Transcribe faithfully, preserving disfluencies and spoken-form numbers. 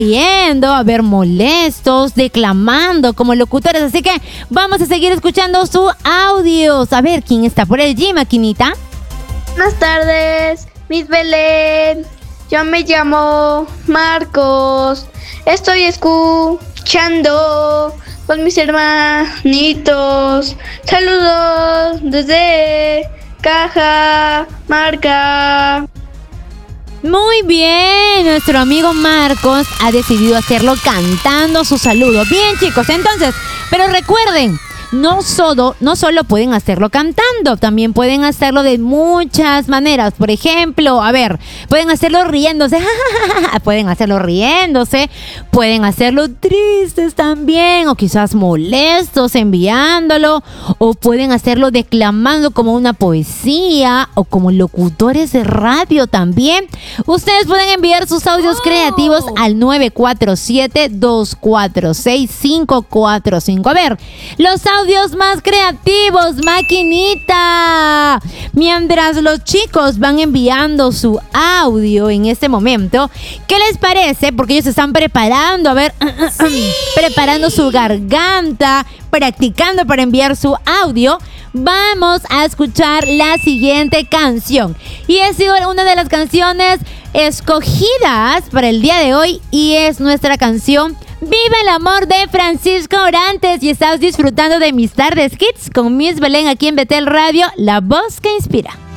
riendo, a ver, molestos, declamando como locutores. Así que vamos a seguir escuchando sus audios. A ver, ¿quién está por allí, maquinita? Buenas tardes, Miss Belén. Yo me llamo Marcos. Estoy escuchando con mis hermanitos. Saludos desde Cajamarca. Muy bien, nuestro amigo Marcos ha decidido hacerlo cantando su saludo. Bien, chicos, entonces, pero recuerden, no solo, no solo pueden hacerlo cantando, también pueden hacerlo de muchas maneras. Por ejemplo, a ver, pueden hacerlo riéndose, pueden hacerlo riéndose, pueden hacerlo tristes también, o quizás molestos enviándolo, o pueden hacerlo declamando como una poesía, o como locutores de radio también. Ustedes pueden enviar sus audios oh. creativos al nueve cuatro siete, dos cuatro seis, cinco cuatro cinco. A ver, los audios audios más creativos, maquinita. Mientras los chicos van enviando su audio en este momento, ¿qué les parece? Porque ellos se están preparando, a ver, sí. preparando su garganta, practicando para enviar su audio. Vamos a escuchar la siguiente canción. Y es una de las canciones escogidas para el día de hoy y es nuestra canción Viva el amor de Francisco Orantes. Y estás disfrutando de mis tardes kids con Miss Belén aquí en Betel Radio, la voz que inspira.